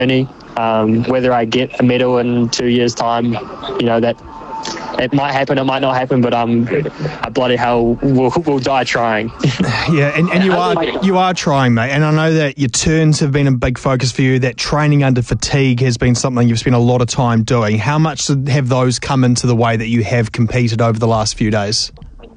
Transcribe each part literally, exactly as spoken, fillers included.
journey. Um, whether I get a medal in two years' time, you know, that it might happen, it might not happen, but um, I bloody hell will will die trying. Yeah, and, and you are you are trying, mate. And I know that your turns have been a big focus for you. That training under fatigue has been something you've spent a lot of time doing. How much have those come into the way that you have competed over the last few days?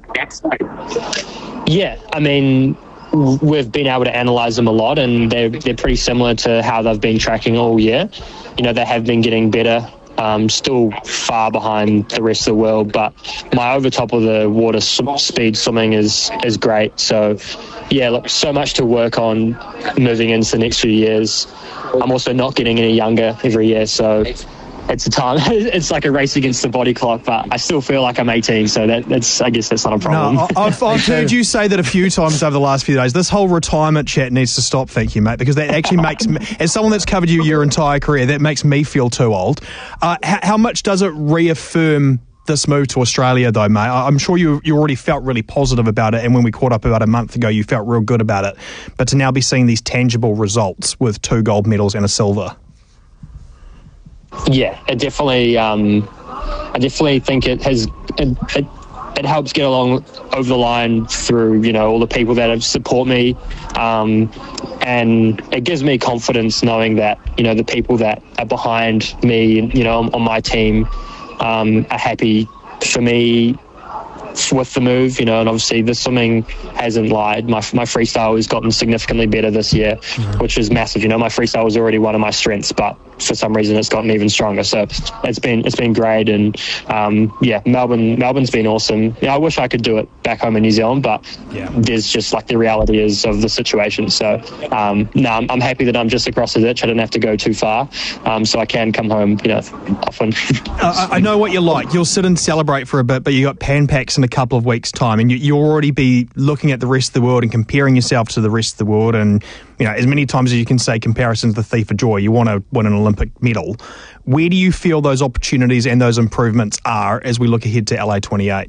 Yeah, I mean, we've been able to analyse them a lot, and they're they're pretty similar to how they've been tracking all year. You know, they have been getting better. Um, still far behind the rest of the world, but my over top of the water speed swimming is is great. So, yeah, look, so much to work on moving into the next few years. I'm also not getting any younger every year, so it's a time. It's like a race against the body clock, but I still feel like I'm eighteen, so that, that's I guess that's not a problem. No, I've, I've heard you say that a few times over the last few days. This whole retirement chat needs to stop, thank you, mate, because that actually makes me, as someone that's covered you your entire career, that makes me feel too old. Uh, how, how much does it reaffirm this move to Australia, though, mate? I'm sure you you already felt really positive about it, and when we caught up about a month ago, you felt real good about it. But to now be seeing these tangible results with two gold medals and a silver. Yeah, it definitely. Um, I definitely think it has. It, it, it helps get along over the line through, you know, all the people that have support me, um, and it gives me confidence knowing that, you know, the people that are behind me, you know, on, on my team, um, are happy for me with the move, you know, and obviously the swimming hasn't lied. My my freestyle has gotten significantly better this year, mm-hmm. which is massive. You know, my freestyle was already one of my strengths, but for some reason it's gotten even stronger. So it's been it's been great, and um, yeah, Melbourne Melbourne's been awesome. Yeah, I wish I could do it back home in New Zealand, but yeah. There's just like the reality is of the situation. So um, no, I'm, I'm happy that I'm just across the ditch. I didn't have to go too far, um, so I can come home, you know, often. uh, I know what you're like. You'll sit and celebrate for a bit, but you got Pan Pacs in a couple of weeks' time, and you, you'll already be looking at the rest of the world and comparing yourself to the rest of the world. And you know, as many times as you can say, comparison's the thief of joy. You want to win an Olympic medal. Where do you feel those opportunities and those improvements are as we look ahead to L A twenty-eight?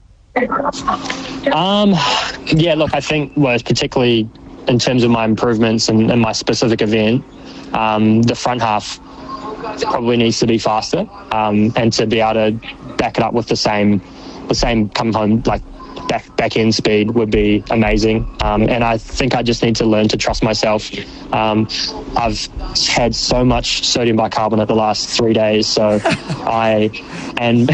Um, yeah, look, I think, well, particularly in terms of my improvements and, and my specific event, um, the front half probably needs to be faster, um, and to be able to back it up with the same, the same come home like back back end speed would be amazing. Um, and I think I just need to learn to trust myself. Um, I've had so much sodium bicarbonate the last three days, so I and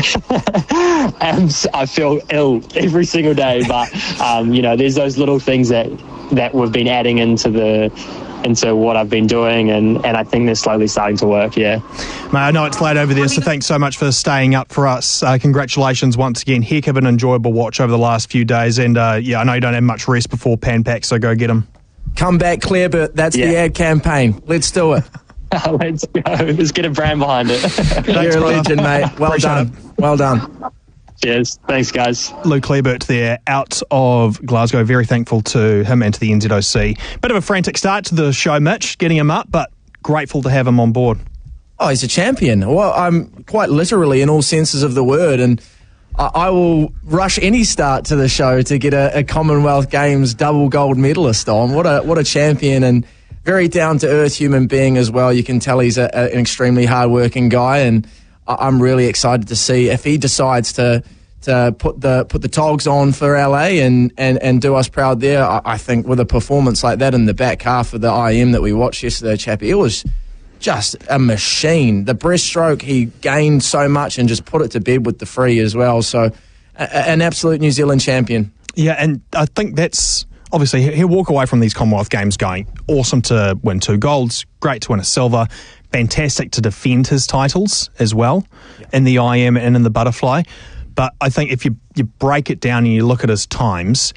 and I feel ill every single day. But um, you know, there's those little things that that we've been adding into the. into what I've been doing, and, and I think they're slowly starting to work, yeah. Mate, I know it's late over there, so thanks so much for staying up for us. Uh, congratulations once again. Heck of an enjoyable watch over the last few days, and uh, yeah, I know you don't have much rest before Pan Pacs, so go get them. Come back, Clarebert. That's yeah. the ad campaign. Let's do it. Let's go. Let's get a brand behind it. You're a legend, mate. Well Appreciate done. It. Well done. Cheers. Thanks, guys. Lou Clarebert there, out of Glasgow. Very thankful to him and to the N Z O C. Bit of a frantic start to the show, Mitch, getting him up, but grateful to have him on board. Oh, he's a champion. Well, I'm quite literally in all senses of the word, and I, I will rush any start to the show to get a, a Commonwealth Games double gold medalist on. What a what a champion, and very down-to-earth human being as well. You can tell he's a, a, an extremely hard-working guy, and I'm really excited to see if he decides to to put the put the togs on for L A and, and, and do us proud there. I, I think with a performance like that in the back half of the I M that we watched yesterday, Chappie, it was just a machine. The breaststroke, he gained so much and just put it to bed with the free as well. So a, an absolute New Zealand champion. Yeah, and I think that's... Obviously, he'll walk away from these Commonwealth Games going, awesome to win two golds, great to win a silver, fantastic to defend his titles as well yeah. in the I M and in the butterfly. But I think if you, you break it down and you look at his times,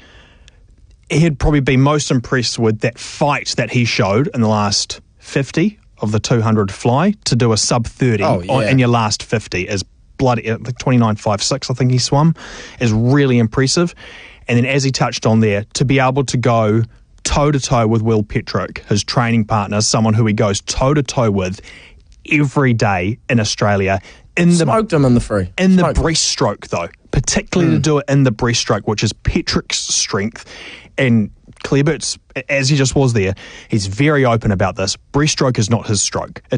he'd probably be most impressed with that fight that he showed in the last fifty of the two hundred fly to do a sub thirty oh, yeah. on, in your last fifty is bloody, like twenty-nine fifty-six I think he swum, is really impressive. And then as he touched on there, to be able to go toe-to-toe with Will Petrick, his training partner, someone who he goes toe-to-toe with every day in Australia. In Smoked the, him in the free. In Smoked the breaststroke, though, particularly mm. to do it in the breaststroke, which is Petrick's strength, and Claire Burt's, as he just was there, he's very open about this. Breaststroke is not his stroke.